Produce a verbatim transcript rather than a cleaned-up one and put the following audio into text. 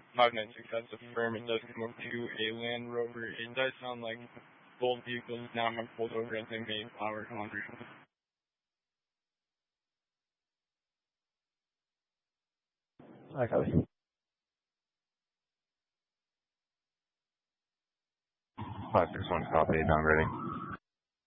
Magnetic has affirmed it does come to a Land Rover. It does sound like both vehicles now have pulled over as they made power laundry. I copy. five six one copy, downgrading.